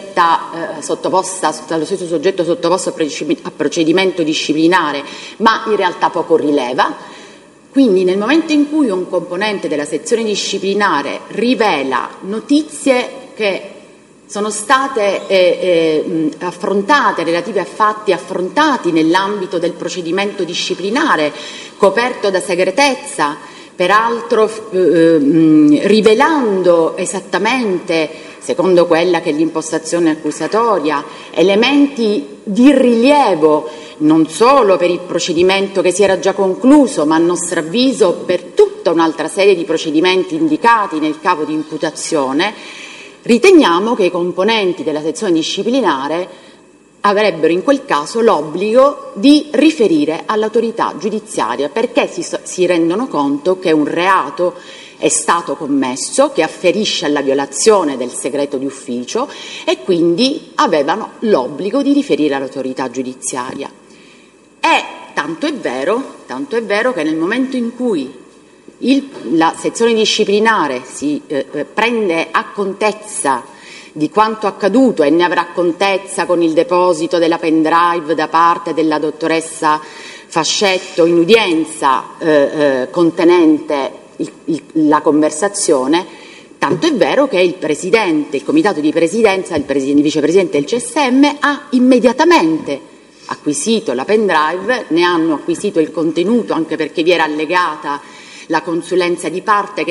stesso soggetto sottoposto a procedimento disciplinare, ma in realtà poco rileva. Quindi nel momento in cui un componente della sezione disciplinare rivela notizie che sono state affrontate, relative a fatti affrontati nell'ambito del procedimento disciplinare, coperto da segretezza, peraltro rivelando esattamente, secondo quella che è l'impostazione accusatoria, elementi di rilievo non solo per il procedimento che si era già concluso, ma a nostro avviso per tutta un'altra serie di procedimenti indicati nel capo di imputazione, riteniamo che i componenti della sezione disciplinare avrebbero in quel caso l'obbligo di riferire all'autorità giudiziaria, perché si rendono conto che un reato è stato commesso, che afferisce alla violazione del segreto di ufficio, e quindi avevano l'obbligo di riferire all'autorità giudiziaria. E tanto è vero che nel momento in cui la sezione disciplinare si prende a contezza di quanto accaduto e ne avrà contezza con il deposito della pendrive da parte della dottoressa Fascetto in udienza contenente la conversazione, tanto è vero che il comitato di presidenza, il vicepresidente del CSM ha immediatamente acquisito la pendrive, ne hanno acquisito il contenuto anche perché vi era allegata la consulenza di parte che